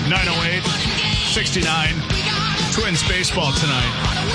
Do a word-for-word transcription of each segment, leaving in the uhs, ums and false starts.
nine oh eight, sixty-nine. Twins baseball tonight.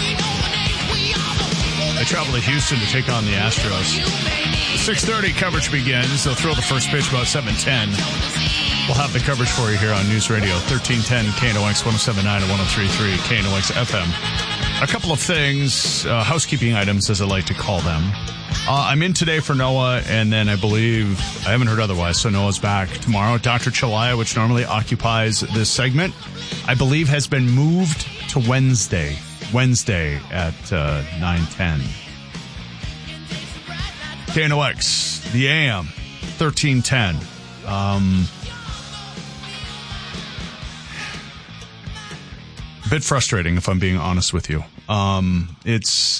They travel to Houston to take on the Astros. six thirty coverage begins. They'll throw the first pitch about seven ten. We'll have the coverage for you here on News Radio thirteen ten K N O X one oh seven point nine and one oh three point three K N O X F M. A couple of things, uh, housekeeping items as I like to call them. Uh, I'm in today for Noah, and then I believe, I haven't heard otherwise, so Noah's back tomorrow. Doctor Chalaya, which normally occupies this segment, I believe has been moved to Wednesday. Wednesday at uh, nine ten. K N O X, the A M, thirteen ten. Um, a bit frustrating, if I'm being honest with you. Um, it's...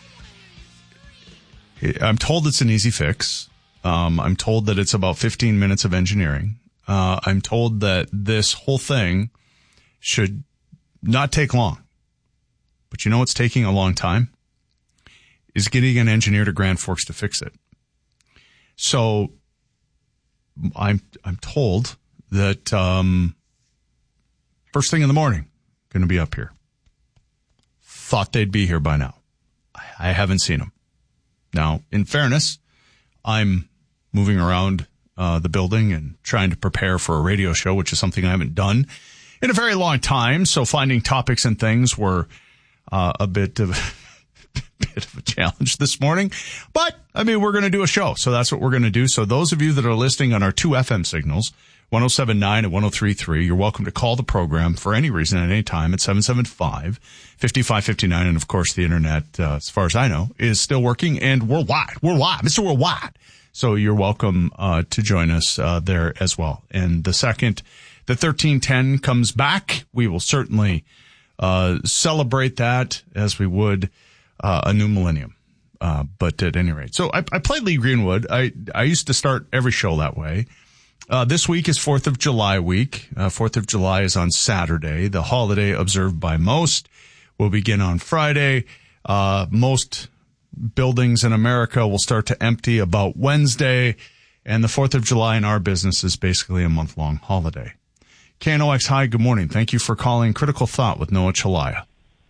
I'm told it's an easy fix. Um, I'm told that it's about fifteen minutes of engineering. Uh, I'm told that this whole thing should not take long. But you know what's taking a long time? Is getting an engineer to Grand Forks to fix it. So I'm I'm told that um, first thing in the morning, going to be up here. Thought they'd be here by now. I haven't seen them. Now, in fairness, I'm moving around uh, the building and trying to prepare for a radio show, which is something I haven't done in a very long time. So finding topics and things were uh, a bit of a bit of a challenge this morning. But, I mean, we're going to do a show, so that's what we're going to do. So those of you that are listening on our two F M signals, one oh seven point nine and one oh three point three, you're welcome to call the program for any reason at any time at seven seven five, five five five nine. And, of course, the Internet, uh, as far as I know, is still working and worldwide. Worldwide. Mister Worldwide. So you're welcome uh, to join us uh, there as well. And the second the thirteen ten comes back, we will certainly uh, celebrate that as we would uh, a new millennium. Uh, but at any rate. So I, I played Lee Greenwood. I, I used to start every show that way. Uh, this week is fourth of July week. Uh, fourth of July is on Saturday. The holiday observed by most will begin on Friday. Uh, most buildings in America will start to empty about Wednesday. And the fourth of July in our business is basically a month-long holiday. K N O X, hi, good morning. Thank you for calling Critical Thought with Noah Chalaya.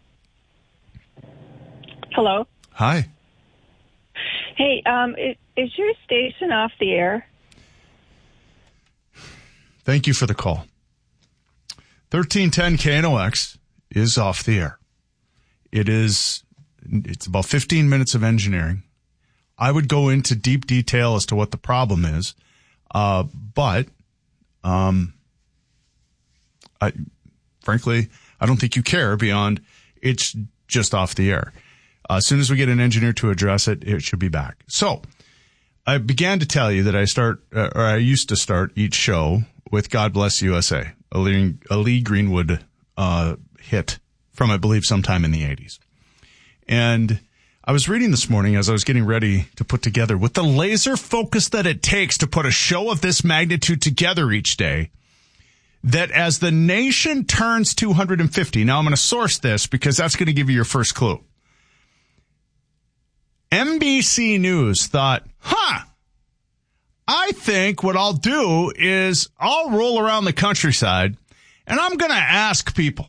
Hello. Hi. Hey, um, is, is your station off the air? Thank you for the call. thirteen ten K N O X is off the air. It is, it's about fifteen minutes of engineering. I would go into deep detail as to what the problem is. Uh, but, um, I, frankly, I don't think you care beyond it's just off the air. Uh, as soon as we get an engineer to address it, it should be back. So I began to tell you that I start, uh, or I used to start each show with God Bless U S A, a Lee, a Lee Greenwood uh, hit from, I believe, sometime in the eighties. And I was reading this morning as I was getting ready to put together, with the laser focus that it takes to put a show of this magnitude together each day, that as the nation turns two hundred fifty, now I'm going to source this because that's going to give you your first clue. N B C News thought, huh, I think what I'll do is I'll roll around the countryside and I'm going to ask people,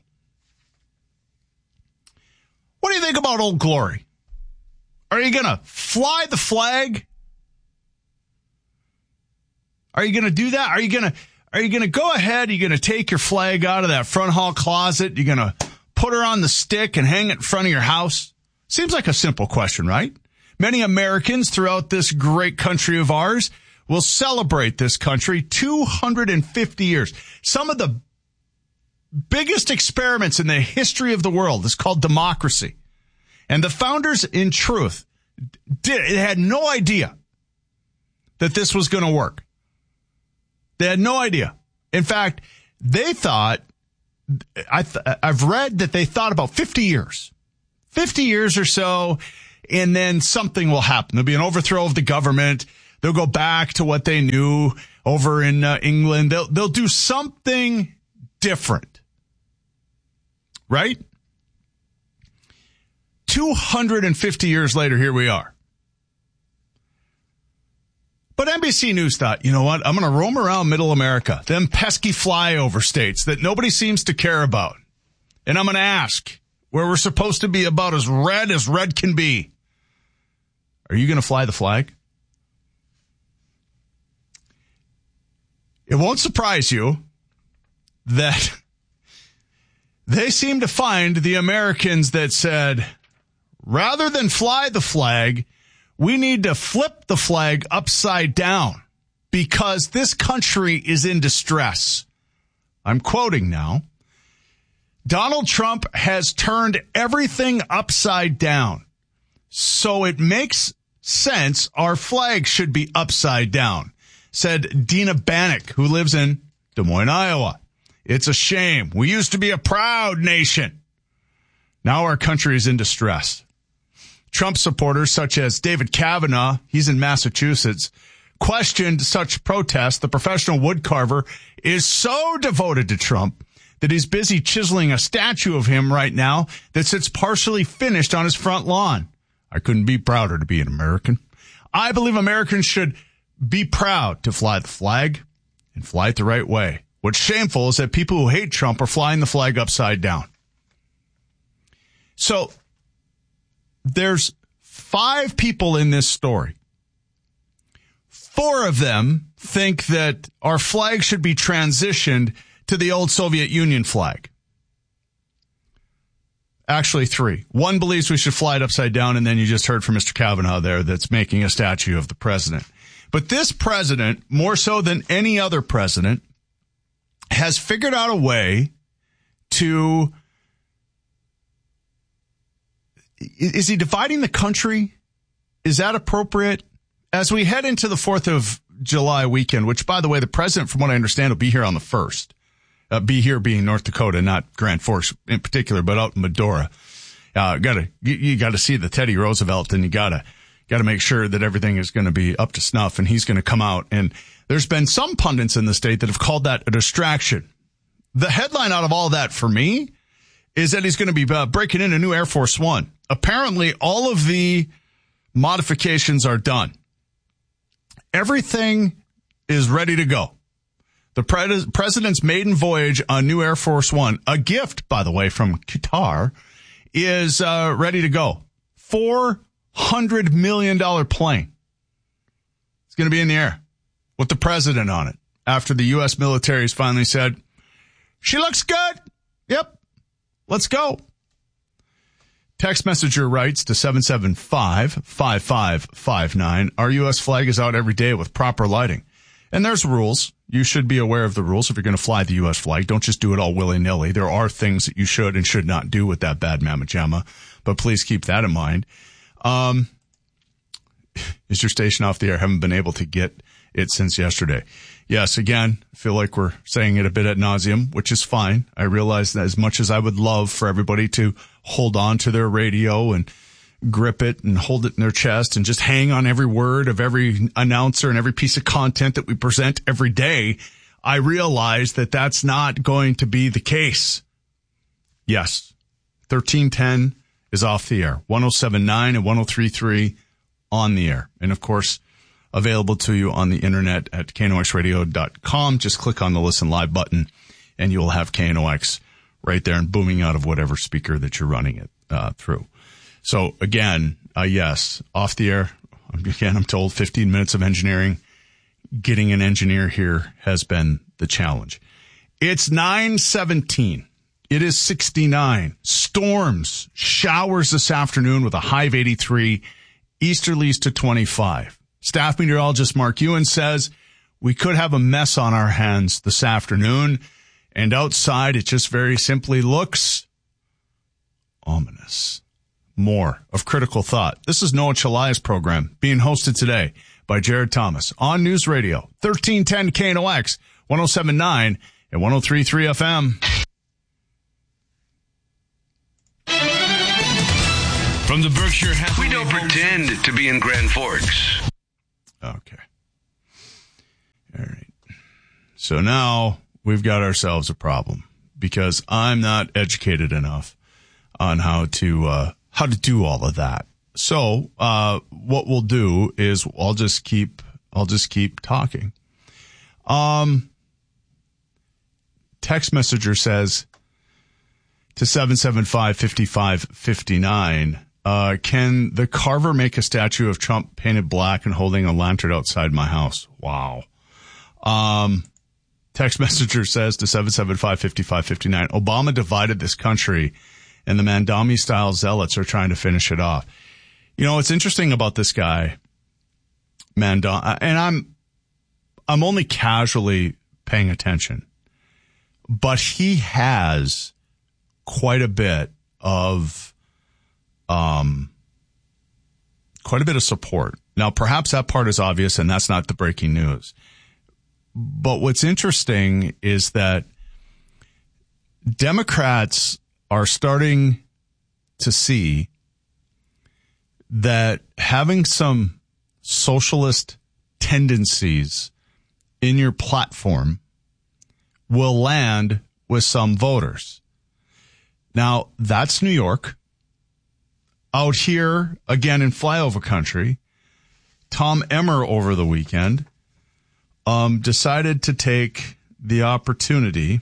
what do you think about Old Glory? Are you going to fly the flag? Are you going to do that? Are you going to, are you going to go ahead? Are you going to take your flag out of that front hall closet? You're going to put her on the stick and hang it in front of your house? Seems like a simple question, right? Many Americans throughout this great country of ours will celebrate this country two hundred fifty years. Some of the biggest experiments in the history of the world is called democracy. And the founders, in truth, did, had no idea that this was going to work. They had no idea. In fact, they thought, I th- I've read that they thought about fifty years. fifty years or so, and then something will happen. There'll be an overthrow of the government. They'll go back to what they knew over in uh, England. They'll, they'll do something different. Right? two hundred fifty years later, here we are. But N B C News thought, you know what? I'm going to roam around middle America, them pesky flyover states that nobody seems to care about. And I'm going to ask, where we're supposed to be about as red as red can be, are you going to fly the flag? It won't surprise you that they seem to find the Americans that said, rather than fly the flag, we need to flip the flag upside down because this country is in distress. I'm quoting now. Donald Trump has turned everything upside down. So it makes sense our flag should be upside down, said Dina Bannock, who lives in Des Moines, Iowa. It's a shame. We used to be a proud nation. Now our country is in distress. Trump supporters such as David Kavanaugh, he's in Massachusetts, questioned such protests. The professional woodcarver is so devoted to Trump that he's busy chiseling a statue of him right now that sits partially finished on his front lawn. I couldn't be prouder to be an American. I believe Americans should be proud to fly the flag and fly it the right way. What's shameful is that people who hate Trump are flying the flag upside down. So there's five people in this story. Four of them think that our flag should be transitioned to the old Soviet Union flag. Actually, three. One believes we should fly it upside down, and then you just heard from Mister Kavanaugh there that's making a statue of the president. But this president, more so than any other president, has figured out a way to... Is he dividing the country? Is that appropriate? As we head into the fourth of July weekend, which, by the way, the president, from what I understand, will be here on the first. Uh, be here being North Dakota, not Grand Forks in particular, but out in Medora. Uh, gotta, you, you gotta see the Teddy Roosevelt, and you gotta, gotta make sure that everything is going to be up to snuff, and he's going to come out. And there's been some pundits in the state that have called that a distraction. The headline out of all that for me is that he's going to be uh, breaking in a new Air Force One. Apparently, all of the modifications are done. Everything is ready to go. The pres- president's maiden voyage on new Air Force One, a gift, by the way, from Qatar, is uh, ready to go. four hundred million dollars plane. It's going to be in the air with the president on it after the U S military has finally said, she looks good. Yep. Let's go. Text messenger writes to seven seven five, five five five nine. Our U S flag is out every day with proper lighting. And there's rules. You should be aware of the rules if you're going to fly the U S flag. Don't just do it all willy-nilly. There are things that you should and should not do with that bad mamma jamma, but please keep that in mind. Um, is your station off the air? Haven't been able to get it since yesterday. Yes, again, I feel like we're saying it a bit ad nauseum, which is fine. I realize that as much as I would love for everybody to hold on to their radio and grip it and hold it in their chest and just hang on every word of every announcer and every piece of content that we present every day, I realize that that's not going to be the case. Yes, thirteen ten is off the air. one oh seven point nine and one oh three point three on the air. And, of course, available to you on the internet at K N O X radio dot com. Just click on the Listen Live button, and you will have K N O X right there and booming out of whatever speaker that you're running it uh, through. So, again, uh, yes, off the air. Again, I'm told fifteen minutes of engineering. Getting an engineer here has been the challenge. It's nine seventeen. It is sixty-nine. Storms, showers this afternoon with a high of eighty-three. Easterlies to twenty-five. Staff meteorologist Mark Ewan says we could have a mess on our hands this afternoon. And outside, it just very simply looks ominous. More of Critical Thought. This is Noah Chalaya's program being hosted today by Jared Thomas on News Radio, thirteen ten K N O X, one oh seven point nine and one oh three point three F M. From the Berkshire Hathaway, we don't pretend to be in Grand Forks. Okay. All right. So now we've got ourselves a problem because I'm not educated enough on how to uh, how to do all of that. So uh, what we'll do is I'll just keep I'll just keep talking. Um, text messenger says to seven seven five, five five five nine, uh, can the carver make a statue of Trump painted black and holding a lantern outside my house? Wow. Um, text messenger says to seven seven five, five five five nine, Obama divided this country and the Mandami-style zealots are trying to finish it off. You know, what's interesting about this guy, Mandami, and I'm, I'm only casually paying attention, but he has quite a bit of, um, quite a bit of support. Now, perhaps that part is obvious and that's not the breaking news. But what's interesting is that Democrats are starting to see that having some socialist tendencies in your platform will land with some voters. Now, that's New York. Out here, again, in flyover country, Tom Emmer over the weekend um, decided to take the opportunity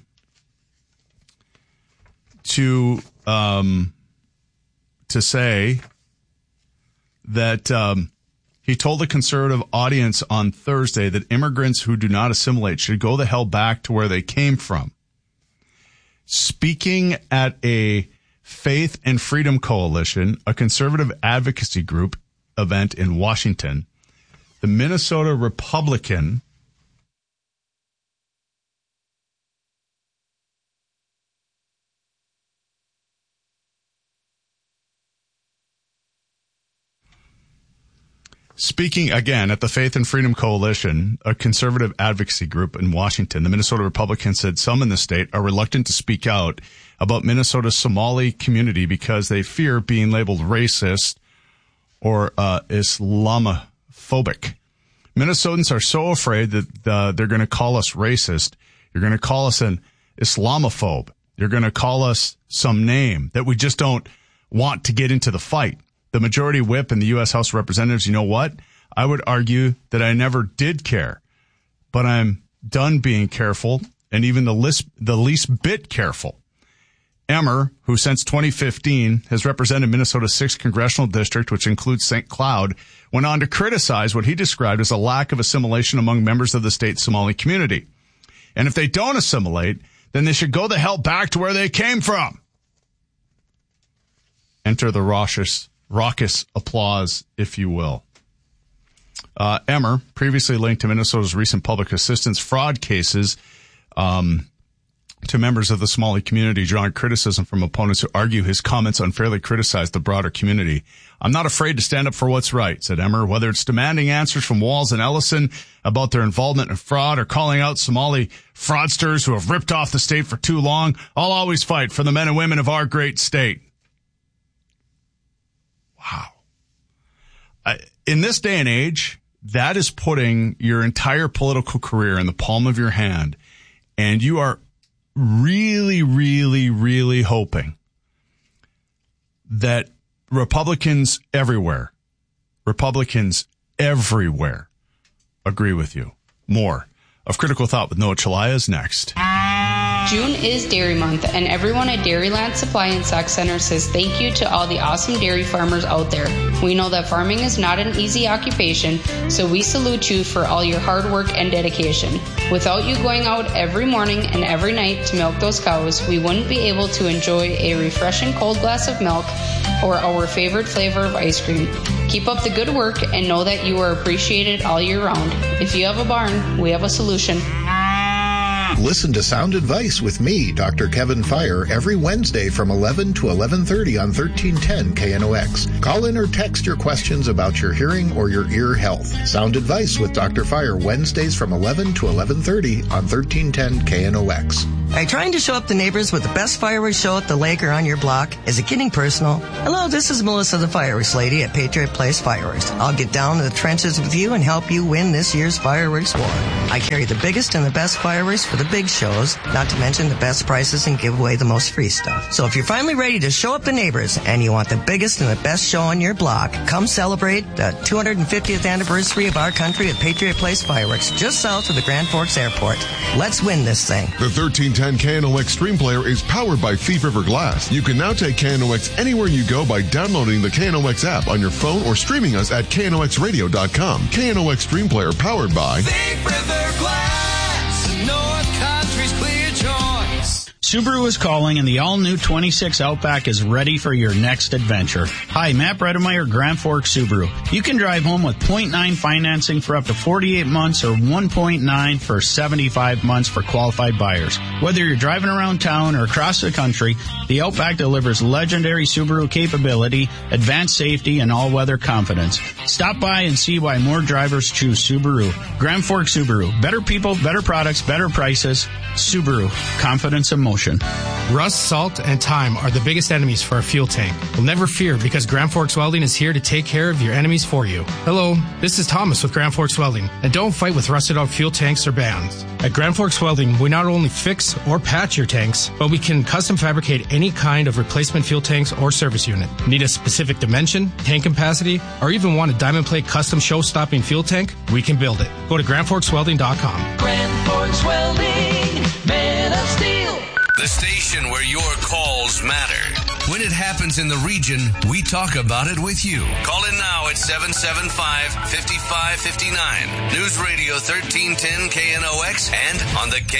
to um, to say that um, he told a conservative audience on Thursday that immigrants who do not assimilate should go the hell back to where they came from. Speaking at a Faith and Freedom Coalition, a conservative advocacy group event in Washington, the Minnesota Republican Speaking again at the Faith and Freedom Coalition, a conservative advocacy group in Washington, the Minnesota Republicans said some in the state are reluctant to speak out about Minnesota's Somali community because they fear being labeled racist or uh, Islamophobic. Minnesotans are so afraid that uh, they're going to call us racist. You're going to call us an Islamophobe. You're going to call us some name that we just don't want to get into the fight. The majority whip in the U S House of Representatives, you know what? I would argue that I never did care, but I'm done being careful and even the least, the least bit careful. Emmer, who since twenty fifteen has represented Minnesota's sixth congressional district, which includes Saint Cloud, went on to criticize what he described as a lack of assimilation among members of the state's Somali community. And if they don't assimilate, then they should go the hell back to where they came from. Enter the raucous Raucous applause, if you will. Uh, Emmer, previously linked to Minnesota's recent public assistance fraud cases um, to members of the Somali community, drawing criticism from opponents who argue his comments unfairly criticize the broader community. I'm not afraid to stand up for what's right, said Emmer, whether it's demanding answers from Walz and Ellison about their involvement in fraud or calling out Somali fraudsters who have ripped off the state for too long. I'll always fight for the men and women of our great state. Wow. Uh, in this day and age, that is putting your entire political career in the palm of your hand. And you are really, really, really hoping that Republicans everywhere, Republicans everywhere agree with you. More of Critical Thought with Noah Chelliah is next. June is Dairy Month, and everyone at Dairyland Supply and Sac Center says thank you to all the awesome dairy farmers out there. We know that farming is not an easy occupation, so we salute you for all your hard work and dedication. Without you going out every morning and every night to milk those cows, we wouldn't be able to enjoy a refreshing cold glass of milk or our favorite flavor of ice cream. Keep up the good work and know that you are appreciated all year round. If you have a barn, we have a solution. Listen to Sound Advice with me, Doctor Kevin Fire, every Wednesday from eleven to eleven thirty on thirteen ten K N O X. Call in or text your questions about your hearing or your ear health. Sound Advice with Doctor Fire, Wednesdays from eleven to eleven thirty on thirteen ten K N O X. Are you trying to show up the neighbors with the best fireworks show at the lake or on your block? Is it getting personal? Hello, this is Melissa the Fireworks Lady at Patriot Place Fireworks. I'll get down to the trenches with you and help you win this year's fireworks war. I carry the biggest and the best fireworks for the big shows, not to mention the best prices and give away the most free stuff. So if you're finally ready to show up the neighbors and you want the biggest and the best show on your block, come celebrate the two hundred fiftieth anniversary of our country at Patriot Place Fireworks, just south of the Grand Forks Airport. Let's win this thing. The thirteen ten K N O X Stream Player is powered by Thief River Glass. You can now take K N O X anywhere you go by downloading the K N O X app on your phone or streaming us at K N O X radio dot com. K N O X Stream Player powered by Thief River Glass, North Country's clear choice. Subaru is calling, and the all-new twenty-six Outback is ready for your next adventure. Hi, Matt Bredemeyer, Grand Forks Subaru. You can drive home with zero point nine financing for up to forty-eight months or one point nine for seventy-five months for qualified buyers. Whether you're driving around town or across the country, the Outback delivers legendary Subaru capability, advanced safety, and all-weather confidence. Stop by and see why more drivers choose Subaru. Grand Forks Subaru. Better people, better products, better prices. Subaru. Confidence and motion. Rust, salt, and time are the biggest enemies for a fuel tank. Well, never fear, because Grand Forks Welding is here to take care of your enemies for you. Hello, this is Thomas with Grand Forks Welding, and don't fight with rusted out fuel tanks or bands. At Grand Forks Welding, we not only fix or patch your tanks, but we can custom fabricate any kind of replacement fuel tanks or service unit. Need a specific dimension, tank capacity, or even want a diamond plate custom show-stopping fuel tank? We can build it. Go to Grand Forks Welding dot com. Grand Forks Welding, men of steel. The station where your calls matter. When it happens in the region, we talk about it with you. Call in now at seven seven five, five five five nine. News Radio thirteen ten K N O X and on the K